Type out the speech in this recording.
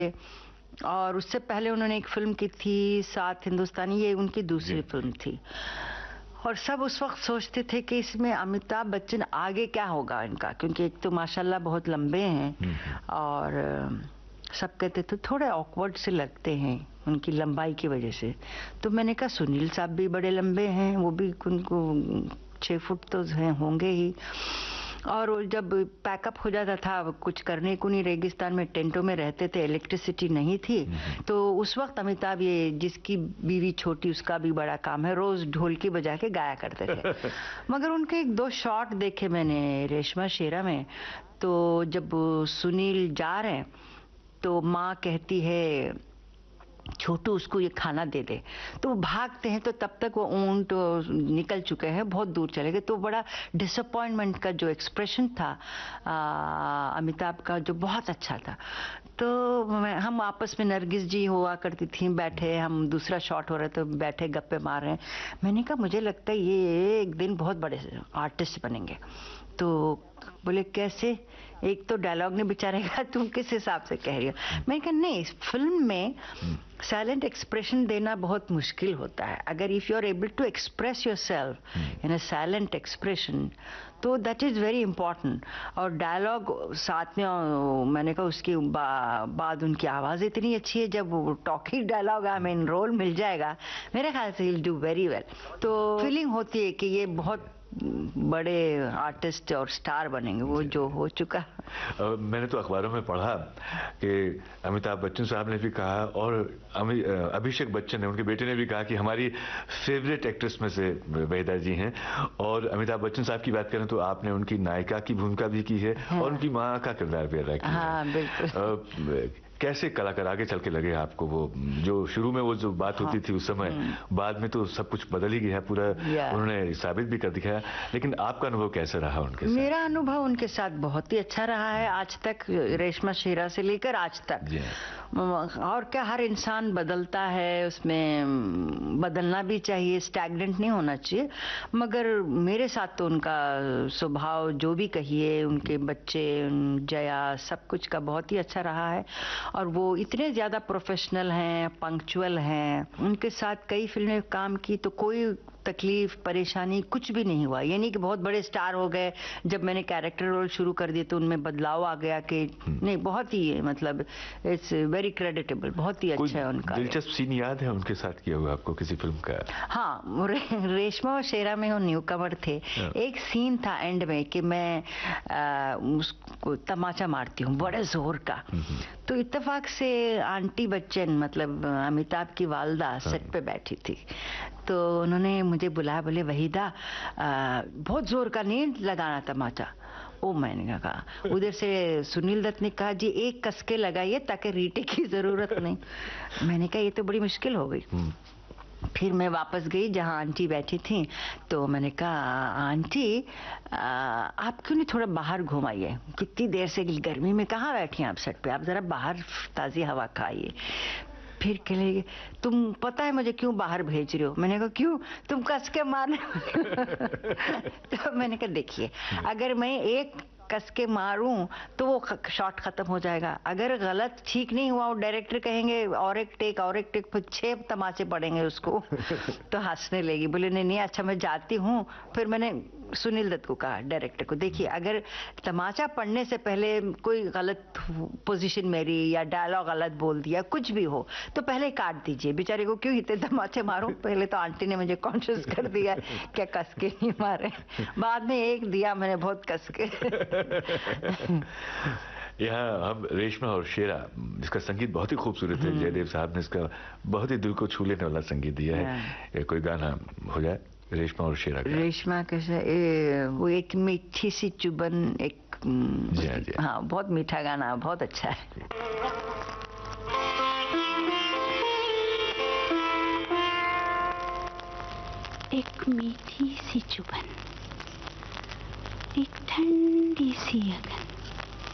और उससे पहले उन्होंने एक फिल्म की थी सात हिंदुस्तानी, ये उनकी दूसरी फिल्म थी। और सब उस वक्त सोचते थे कि इसमें अमिताभ बच्चन आगे क्या होगा इनका, क्योंकि एक तो माशाल्लाह बहुत लंबे हैं और सब कहते थे थोड़े ऑकवर्ड से लगते हैं उनकी लंबाई की वजह से। तो मैंने कहा सुनील साहब भी बड़े लंबे हैं, वो भी उनको 6 फुट तो हैं होंगे ही। और जब पैकअप हो जाता था, कुछ करने को नहीं, रेगिस्तान में टेंटों में रहते थे, इलेक्ट्रिसिटी नहीं थी, तो उस वक्त अमिताभ, ये जिसकी बीवी छोटी उसका भी बड़ा काम है, रोज ढोलकी बजा के गाया करते थे। मगर उनके 1-2 शॉट देखे मैंने रेशमा शेरा में, तो जब सुनील जा रहे हैं तो माँ कहती है छोटू उसको ये खाना दे दे, तो वो भागते हैं, तो तब तक वो ऊंट निकल चुके हैं, बहुत दूर चले गए। तो बड़ा डिसअपॉइंटमेंट का जो एक्सप्रेशन था अमिताभ का, जो बहुत अच्छा था। तो हम आपस में, नरगिस जी हुआ करती थी, बैठे, हम दूसरा शॉट हो रहा तो बैठे गप्पे मार रहे हैं। मैंने कहा मुझे लगता है ये एक दिन बहुत बड़े आर्टिस्ट बनेंगे। तो बोले कैसे? एक तो डायलॉग ने बेचारे का, तुम किस हिसाब से कह रही हो? मैंने कहा नहीं, फिल्म में साइलेंट एक्सप्रेशन देना बहुत मुश्किल होता है। अगर if you are able to express yourself in a silent expression, तो दैट इज वेरी इंपॉर्टेंट। और डायलॉग साथ में, मैंने कहा उसके बाद उनकी आवाज इतनी अच्छी है, जब वो टॉकिंग डायलॉग हमें रोल मिल जाएगा, मेरे ख्याल से विल डू वेरी वेल। तो फीलिंग होती है कि ये बहुत बड़े आर्टिस्ट और स्टार बनेंगे, वो जो हो चुका। मैंने तो अखबारों में पढ़ा कि अमिताभ बच्चन साहब ने भी कहा और अभिषेक बच्चन ने, उनके बेटे ने भी कहा कि हमारी फेवरेट एक्ट्रेस में से वहीदा जी हैं। और अमिताभ बच्चन साहब की बात करें तो आपने उनकी नायिका की भूमिका भी की है, हाँ। और उनकी माँ का किरदार भी अदा किया है। हाँ, बिल्कुल। कैसे कलाकार आगे चल के लगे आपको? वो जो शुरू में वो जो बात होती थी उस समय, बाद में तो सब कुछ बदल ही गया पूरा, उन्होंने साबित भी कर दिखाया। लेकिन आपका अनुभव कैसे रहा उनके साथ? मेरा अनुभव उनके साथ बहुत ही अच्छा रहा है आज तक, रेशमा शेरा से लेकर आज तक। और क्या, हर इंसान बदलता है, उसमें बदलना भी चाहिए, स्टैग्नेंट नहीं होना चाहिए। मगर मेरे साथ तो उनका स्वभाव, जो भी कहिए, उनके बच्चे, जया, सब कुछ का बहुत ही अच्छा रहा है। और वो इतने ज्यादा प्रोफेशनल हैं, पंक्चुअल हैं। उनके साथ कई फिल्में काम की तो कोई तकलीफ परेशानी कुछ भी नहीं हुआ। ये नहीं कि बहुत बड़े स्टार हो गए, जब मैंने कैरेक्टर रोल शुरू कर दिए तो उनमें बदलाव आ गया कि नहीं, बहुत ही मतलब इट्स वेरी क्रेडिटेबल, बहुत ही अच्छा है उनका। दिलचस्प सीन याद है उनके साथ किया हुआ आपको किसी फिल्म का? हाँ, रेशमा और शेरा में वो न्यू कमर थे। एक सीन था एंड में कि मैं उसको तमाचा मारती हूँ बड़े जोर का, तो इत्तेफाक से आंटी बच्चन, मतलब अमिताभ की वालदा, सेट पे बैठी थी। तो उन्होंने मुझे बुलाया, बोले वहीदा बहुत जोर का नहीं लगाना तमाचा। ओ, मैंने कहा, उधर से सुनील दत्त ने कहा जी एक कसके लगाइए ताकि रीटे की जरूरत नहीं। मैंने कहा ये तो बड़ी मुश्किल हो गई। फिर मैं वापस गई जहाँ आंटी बैठी थी, तो मैंने कहा आंटी आप क्यों नहीं थोड़ा बाहर घुमाइए, कितनी देर से गर्मी में कहाँ बैठी हैं आप सेट पे, आप जरा बाहर ताज़ी हवा खाइए। फिर कहेंगे तुम पता है मुझे क्यों बाहर भेज रहे हो? मैंने कहा क्यों, तुम कस के मारने। तो मैंने कहा देखिए, अगर मैं एक कस के मारूं तो वो शॉट खत्म हो जाएगा, अगर गलत ठीक नहीं हुआ, वो डायरेक्टर कहेंगे और एक टेक, फिर 6 तमाचे पड़ेंगे उसको। तो हंसने लगी, बोले नहीं नहीं अच्छा मैं जाती हूँ। फिर मैंने सुनील दत्त को कहा, डायरेक्टर को, देखिए अगर तमाचा पड़ने से पहले कोई गलत पोजीशन मेरी या डायलॉग गलत बोल दिया, कुछ भी हो, तो पहले काट दीजिए, बेचारे को क्यों इतने तमाचे मारूं। पहले तो आंटी ने मुझे कॉन्शियस कर दिया क्या कस के नहीं मारे, बाद में एक दिया मैंने बहुत कस के। यहाँ हम रेशमा और शेरा, जिसका संगीत बहुत ही खूबसूरत है, जयदेव साहब ने इसका बहुत ही दिल को छू लेने वाला संगीत दिया है। कोई गाना हो जाए रेशमा और शेरा का? रेशमा कैसे, वो एक मीठी सी चुबन, एक जी। हाँ, बहुत मीठा गाना, बहुत अच्छा है। एक मीठी सी चुबन, एक ठंडी सी अगन,